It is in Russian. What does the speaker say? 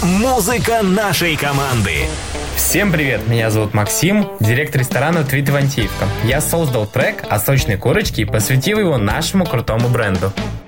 Музыка нашей команды. Всем привет, меня зовут Максим, директор ресторана Твит Ивантеевка. Я создал трек о сочной курочке и посвятил его нашему крутому бренду.